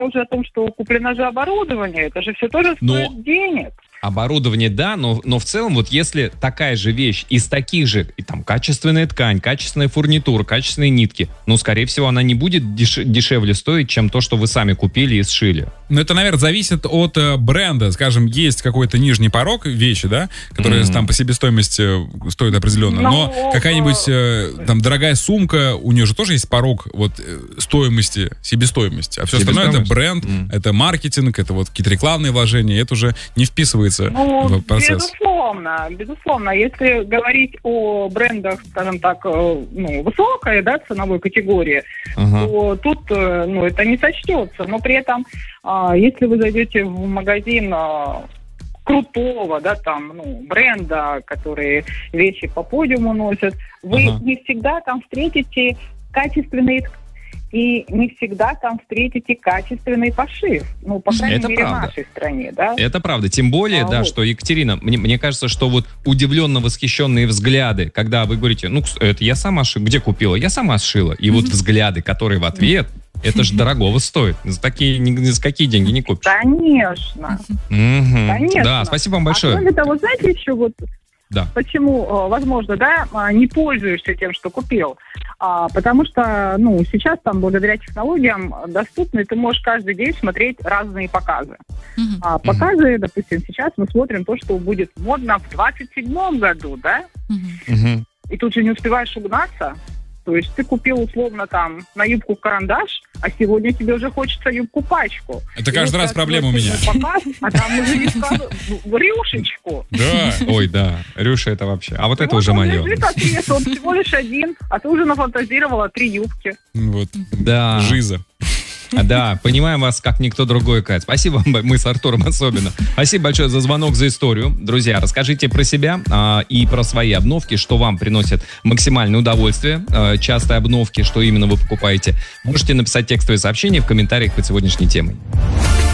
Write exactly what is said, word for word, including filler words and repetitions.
уже о том, что куплено же оборудование, это же все тоже стоит но... денег. Оборудование, да, но, но в целом, вот если такая же вещь из таких же, и там, качественная ткань, качественная фурнитура, качественные нитки, ну, скорее всего, она не будет деш- дешевле стоить, чем то, что вы сами купили и сшили. Ну, это, наверное, зависит от э, бренда. Скажем, есть какой-то нижний порог вещи, да, которые mm-hmm. там по себестоимости стоят определенно, но, но какая-нибудь э, там дорогая сумка, у нее же тоже есть порог вот э, стоимости, себестоимости, а все остальное это бренд, mm-hmm. это маркетинг, это вот какие-то рекламные вложения, это уже не вписывается. Ну, безусловно, безусловно. Если говорить о брендах, скажем так, ну, высокой, да, ценовой категории, ага. то тут, ну, это не сочтется. Но при этом, если вы зайдете в магазин крутого, да, там, ну, бренда, которые вещи по подиуму носят, вы ага. не всегда там встретите качественные ткани. И не всегда там встретите качественный пошив. Ну, по крайней это мере, правда. в нашей стране, да? Это правда. Тем более, а да, вот. Что, Екатерина, мне, мне кажется, что вот удивленно восхищенные взгляды, когда вы говорите, ну, это я сама шила, где купила? Я сама сшила. И mm-hmm. вот взгляды, которые в ответ, это же дорогого стоит. За такие, ни, ни за какие деньги не купишь. Конечно. Mm-hmm. Конечно. Да, спасибо вам большое. А кроме того, знаете, еще вот да. почему, возможно, да, не пользуешься тем, что купил? А, потому что, ну, сейчас там благодаря технологиям доступны, ты можешь каждый день смотреть разные показы. Uh-huh. А, показы, uh-huh. допустим, сейчас мы смотрим то, что будет модно в двадцать седьмом году, да? Uh-huh. Uh-huh. И тут же не успеваешь угнаться. То есть ты купил условно там на юбку карандаш, а сегодня тебе уже хочется юбку-пачку. Это каждый раз проблема у меня. Показ, а там уже не рюшечку. Да, ой, да, рюша это вообще. А вот это уже мое. Он всего лишь один, а ты уже нафантазировала три юбки. Вот, да. Жиза. Да, понимаем вас, как никто другой, Кать. Спасибо, мы с Артуром особенно. Спасибо большое за звонок, за историю. Друзья, расскажите про себя а, и про свои обновки, что вам приносит максимальное удовольствие, а, частые обновки, что именно вы покупаете. Можете написать текстовое сообщение в комментариях под сегодняшней темой.